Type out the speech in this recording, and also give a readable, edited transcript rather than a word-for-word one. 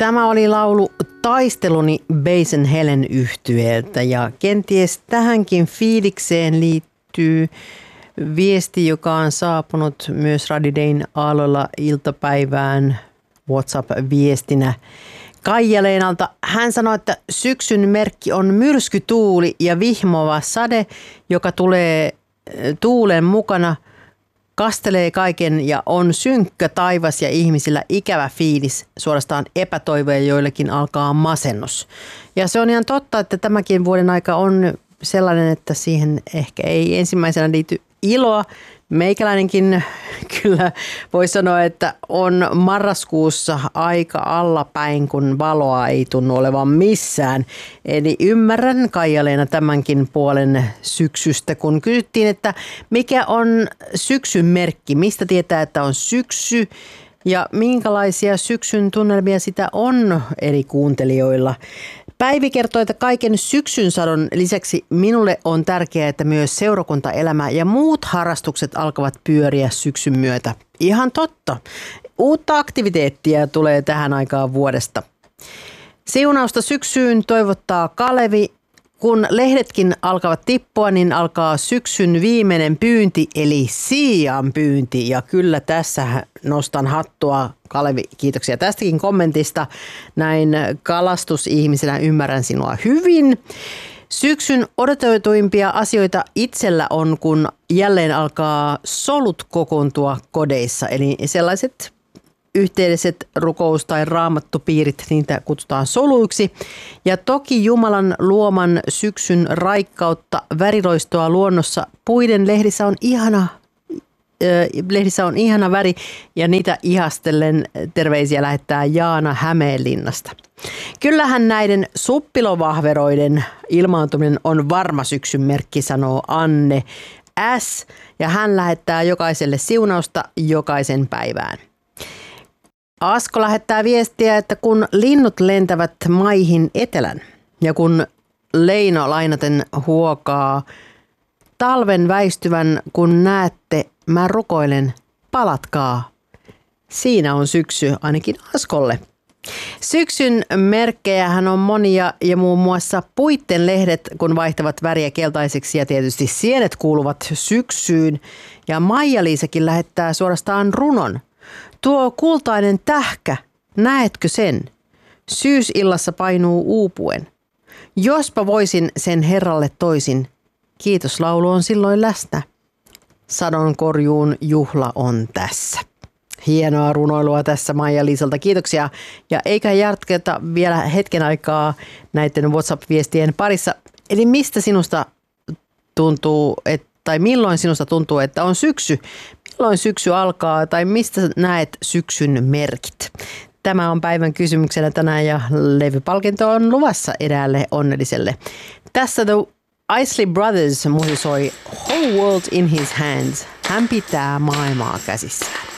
Tämä oli laulu Taisteluni Basin Helen -yhtyeeltä ja kenties tähänkin fiilikseen liittyy viesti, joka on saapunut myös Radio Dayn aalloilla iltapäivään WhatsApp-viestinä Kaija-Leenalta. Hän sanoi, että syksyn merkki on myrskytuuli ja vihmova sade, joka tulee tuulen mukana, kastelee kaiken ja on synkkä taivas ja ihmisillä ikävä fiilis, suorastaan epätoivo ja joillekin alkaa masennus. Ja se on ihan totta, että tämäkin vuoden aika on sellainen, että siihen ehkä ei ensimmäisenä liity iloa. Meikäläinenkin kyllä voi sanoa, että on marraskuussa aika allapäin, kun valoa ei tunnu olevan missään. Eli ymmärrän Kaija-Leena tämänkin puolen syksystä, kun kysyttiin, että mikä on syksyn merkki, mistä tietää, että on syksy ja minkälaisia syksyn tunnelmia sitä on eri kuuntelijoilla. Päivi kertoi, että kaiken syksyn sadon lisäksi minulle on tärkeää, että myös seurakuntaelämä ja muut harrastukset alkavat pyöriä syksyn myötä. Ihan totta. Uutta aktiviteettia tulee tähän aikaan vuodesta. Siunausta syksyyn toivottaa Kalevi. Kun lehdetkin alkavat tippua, niin alkaa syksyn viimeinen pyynti, eli siian pyynti. Ja kyllä tässä nostan hattua, Kalevi, kiitoksia tästäkin kommentista. Näin kalastusihmisenä ymmärrän sinua hyvin. Syksyn odotetuimpia asioita itsellä on, kun jälleen alkaa solut kokoontua kodeissa, eli sellaiset yhteiset rukous- tai raamattupiirit, niitä kutsutaan soluiksi. Ja toki Jumalan luoman syksyn raikkautta, väriloistoa luonnossa. Puiden lehdissä on ihana väri ja niitä ihastellen terveisiä lähettää Jaana Hämeenlinnasta. Kyllähän näiden suppilovahveroiden ilmaantuminen on varma syksyn merkki, sanoo Anne S. Ja hän lähettää jokaiselle siunausta jokaisen päivään. Asko lähettää viestiä, että kun linnut lentävät maihin etelän ja kun Leino lainaten huokaa talven väistyvän, kun näette, mä rukoilen, palatkaa. Siinä on syksy ainakin Askolle. Syksyn merkkejähän on monia ja muun muassa puitten lehdet, kun vaihtavat väriä keltaiseksi ja tietysti sienet kuuluvat syksyyn. Ja Maija-Liisakin lähettää suorastaan runon. Tuo kultainen tähkä, näetkö sen? Syysillassa painuu uupuen. Jospa voisin sen herralle toisin. Kiitoslaulu on silloin läsnä. Sadonkorjuun juhla on tässä. Hienoa runoilua tässä Maija-Liisalta. Kiitoksia. Ja eikä jatketa vielä hetken aikaa näiden WhatsApp-viestien parissa. Eli mistä sinusta tuntuu, tai milloin sinusta tuntuu, että on syksy? Milloin syksy alkaa tai mistä näet syksyn merkit? Tämä on päivän kysymyksenä tänään ja levypalkinto on luvassa eräälle onnelliselle. Tässä The Isley Brothers musisoi Whole World in His Hands. Hän pitää maailmaa käsissään.